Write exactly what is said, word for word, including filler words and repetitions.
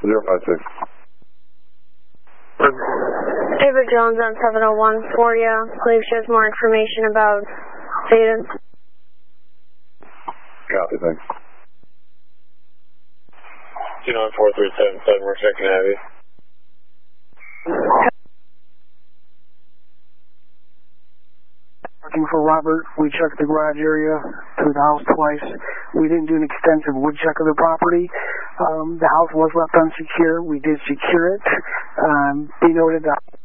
zero five six. David Jones on seven oh one for you. Believe she has more information about Zeta. Copy, thanks. two nine four three seven seven, we're checking heavy. Looking for Robert. We checked the garage area, through the house twice. We didn't do an extensive wood check of the property. Um, the house was left unsecure. We did secure it. Um, be noted that